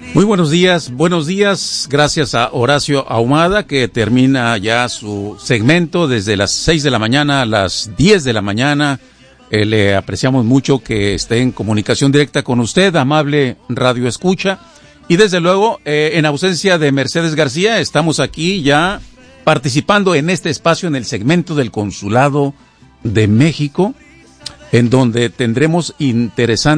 Muy buenos días, gracias a Horacio Ahumada, que termina ya su segmento desde las 6 de la mañana a las 10 de la mañana. Le apreciamos mucho que esté en comunicación directa con usted, amable Radio Escucha. Y desde luego, en ausencia de Mercedes García, estamos aquí ya participando en este espacio, en el segmento del Consulado de México, en donde tendremos interesantes